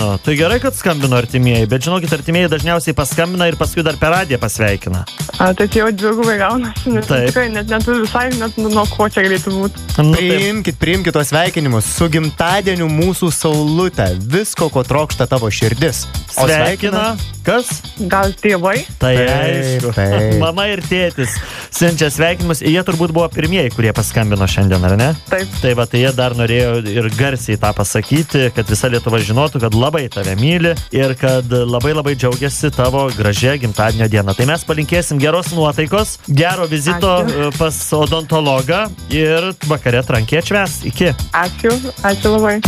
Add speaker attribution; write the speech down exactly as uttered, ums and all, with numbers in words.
Speaker 1: skambino. Tai gerai, kad skambino artimieji, bet žinokit, artimieji dažniausiai paskambina ir paskui dar per radiją pasveikina.
Speaker 2: A, tai čia jau dvigubai gaunasi, nes tikrai net neturiu visai, net nuo ko čia greitų būti.
Speaker 1: Nu,
Speaker 3: Priimkit, priimkit tuos sveikinimus. Su gimtadieniu mūsų Saulutė. Visko, ko trokšta tavo širdis. O
Speaker 1: sveikina. Kas?
Speaker 2: Gal tėvai?
Speaker 1: Tai
Speaker 3: Taip,
Speaker 1: aišku.
Speaker 3: taip.
Speaker 1: Mama ir tėtis siunčia sveikinimus. Jie turbūt buvo pirmieji, kurie paskambino šiandien, ar ne?
Speaker 2: Taip.
Speaker 1: Tai va, tai jie dar norėjo ir garsiai tą pasakyti, kad visa Lietuva žinotų, kad labai tave myli ir kad labai labai džiaugiasi tavo gražia gimtadienio diena. Tai mes palinkėsim geros nuotaikos, gero vizito
Speaker 2: Ačiū.
Speaker 1: pas odontologą ir vakare trankiai atšvęs. Iki.
Speaker 2: Ačiū, ačiū labai.